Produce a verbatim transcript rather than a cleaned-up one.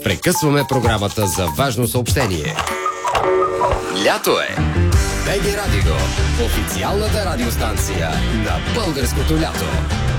Прекъсваме програмата за важно съобщение. Лято е! БГ Радио, официалната радиостанция на българското лято.